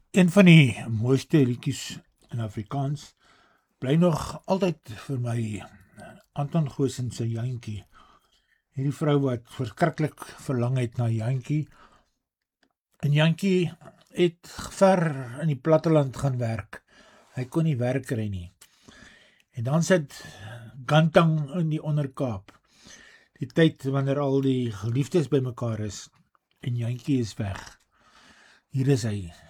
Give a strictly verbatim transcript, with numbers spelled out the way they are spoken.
Een van die mooiste liedjies in Afrikaans bly nog altyd vir my Anton Goosen se Jantjie. Hierdie vrou wat verskriklik verlang het na Jantjie. En Jantjie het ver in die platteland gaan werk. Hy kon nie werk kry nie. En dan sit Gantang in die Onderkaap. Die tyd wanneer al die geliefdes by mekaar is en Jantjie is weg. Hier is hy,